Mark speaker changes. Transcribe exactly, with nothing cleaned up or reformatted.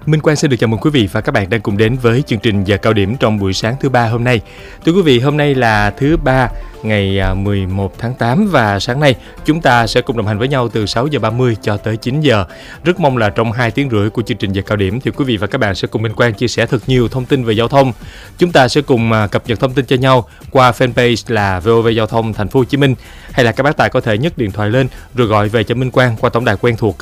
Speaker 1: Minh Quang xin được chào mừng quý vị và các bạn đang cùng đến với chương trình Giờ Cao Điểm trong buổi sáng thứ ba hôm nay. Thưa quý vị, hôm nay là thứ ba ngày mười một tháng tám và sáng nay chúng ta sẽ cùng đồng hành với nhau từ sáu giờ ba mươi cho tới chín giờ. Rất mong là trong hai tiếng rưỡi của chương trình Giờ Cao Điểm thì quý vị và các bạn sẽ cùng Minh Quang chia sẻ thật nhiều thông tin về giao thông. Chúng ta sẽ cùng cập nhật thông tin cho nhau qua fanpage là vê o vê Giao thông Thành phố Hồ Chí Minh, hay là các bác tài có thể nhấc điện thoại lên rồi gọi về cho Minh Quang qua tổng đài quen thuộc